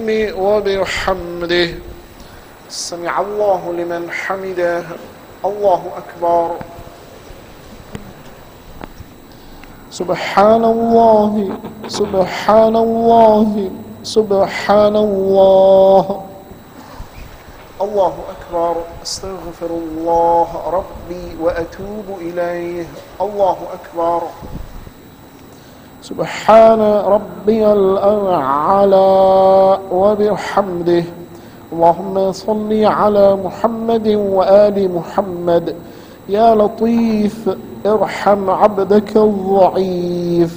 وبحمده سمع الله لمن حمده الله أكبر. سبحان الله سبحان الله سبحان الله. الله أكبر. أستغفر الله ربي وأتوب إليه. الله أكبر. سبحان ربي الأعلى وبحمده. اللهم صل على محمد وآل محمد. يا لطيف ارحم عبدك الضعيف.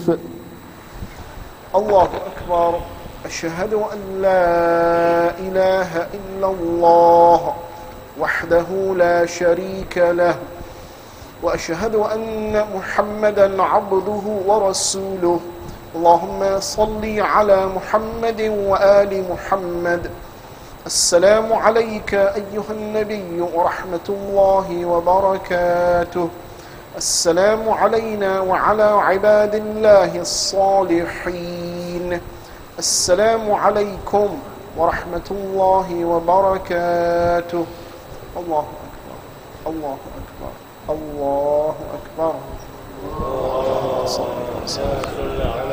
الله أكبر. أشهد أن لا إله إلا الله وحده لا شريك له، وأشهد أن محمدا عبده ورسوله. اللهم صل على محمد وآل محمد. السلام عليك أيها النبي ورحمة الله وبركاته. السلام علينا وعلى عباد الله الصالحين. السلام عليكم ورحمة الله وبركاته. الله أكبر الله أكبر الله أكبر. الله أكبر.